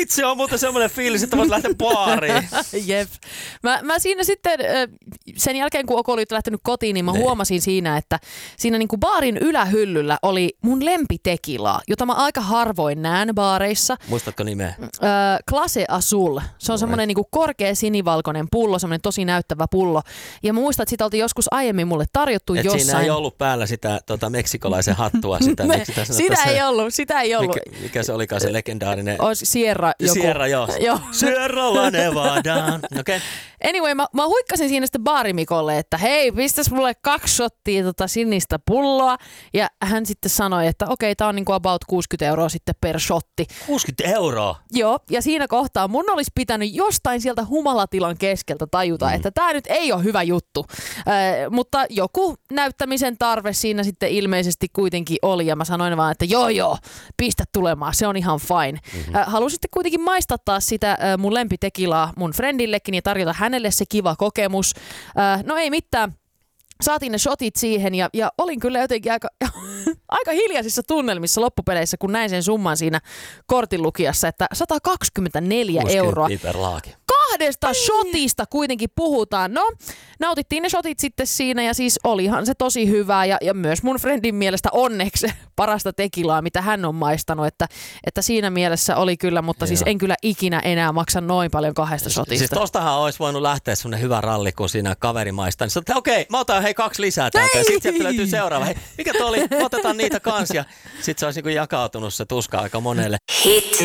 Vitsi, on muuten semmoinen fiilis, että voisi lähteä baariin. Jep. Mä siinä sitten, sen jälkeen kun oli lähtenyt kotiin, niin mä huomasin siinä, että siinä niinku baarin ylähyllyllä oli mun lempitekilaa, jota mä aika harvoin näen baareissa. Muistatko nimeä? Clase Azul. Se on semmoinen niinku korkea sinivalkoinen pullo, semmoinen tosi näyttävä pullo. Ja mä muistan, että sitä oltiin joskus aiemmin mulle tarjottu jossain. Siinä ei ollut päällä sitä meksikolaisen hattua. Sitä ei ollut. Mikä se olikaan se legendaarinen? Sierra joku. Sierra, joo. Sierra La Nevada. Okay. Anyway, mä huikkasin siinä sitten baarimikolle, että hei, pistäs mulle 2 shottia sinistä pulloa. Ja hän sitten sanoi, että okei, tää on niinku about 60 € sitten per shotti. 60 €? Joo, ja siinä kohtaa mun olisi pitänyt jostain sieltä humalatilan keskeltä tajuta, että tää nyt ei ole hyvä juttu. Mutta joku näyttämisen tarve siinä sitten ilmeisesti kuitenkin oli. Ja mä sanoin vaan, että joo, pistä tulemaan, se on ihan fine. Halusitte kuitenkin maistattaa sitä mun lempitekilaa mun friendillekin ja tarjota hänelle se kiva kokemus. No ei mitään. Saatiin ne shotit siihen ja olin kyllä jotenkin aika hiljaisissa tunnelmissa loppupeleissä, kun näin sen summan siinä kortinlukijassa, että 124 €. 2 shotista kuitenkin puhutaan. No, nautittiin ne shotit sitten siinä ja siis olihan se tosi hyvää ja myös mun friendin mielestä onneksi parasta tekilaa, mitä hän on maistanut, että siinä mielessä oli kyllä, mutta siis en kyllä ikinä enää maksa noin paljon 2 shotista. Siis tostahan olisi voinut lähteä semmonen hyvä ralli, kun siinä kaveri maistaa. Niin että okei, mä otan 2 lisää täältä ja sitten sieltä löytyy seuraava. Hei, mikä toi oli? Otetaan niitä kans ja sitten se olisi niinku jakautunut se tuska aika monelle. Hit